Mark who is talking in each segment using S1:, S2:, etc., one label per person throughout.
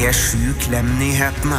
S1: P7 Klem-nyhetene.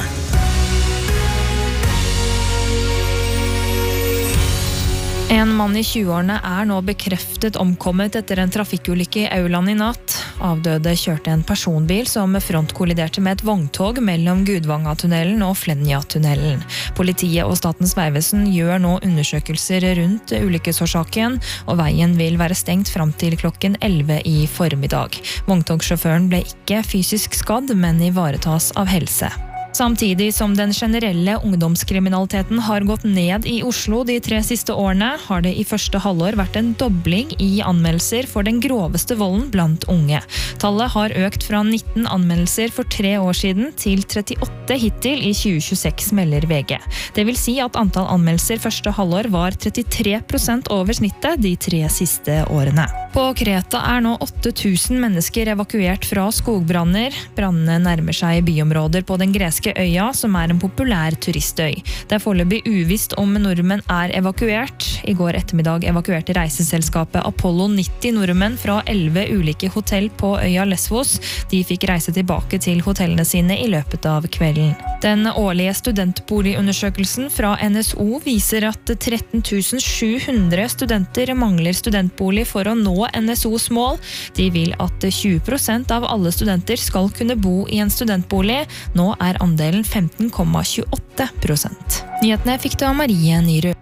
S2: En mann i 20-årene nå bekreftet omkommet etter en trafikkulykke i Aurland i natt. Avdøde kjørte en personbil som frontkolliderte med et vogntog mellom Gudvangatunnelen og Flenja-tunnelen. Politiet og Statens vegvesen gjør nå undersøkelser rundt ulykkesårsaken, og veien vil være stengt fram til klokken 11 i formiddag. Vogntogsjåføren ble ikke fysisk skadd, men ivaretas av helse. Samtidig som den generelle ungdomskriminaliteten har gått ned i Oslo de 3 siste årene, har det i første halvår vært en dobling i anmeldelser for den groveste volden blant unge. Tallet har økt fra 19 anmeldelser for 3 år siden til 38 hittil i 2026, melder VG. Det vil si at antall anmeldelser første halvår var 33% over snittet de 3 siste årene. På Kreta nå 8000 mennesker evakuert fra skogbranner. Brannene nærmer seg byområder på den greske øya, som en populær turistøy. Det foreløpig uvisst om nordmenn evakuert. I går ettermiddag evakuerte reiseselskapet Apollo 90 nordmenn fra 11 ulike hotell på øya Lesvos. De fikk reise tilbake til hotellene sine i løpet av kvelden. Den årlige studentboligundersøkelsen fra NSO viser at 13 700 studenter mangler studentbolig for å nå NSOs mål. De vil at 20% av alle studenter skal kunne bo i en studentbolig. Nå andelen 15,28%. Nyhetene fikk du av Marie Nyrud.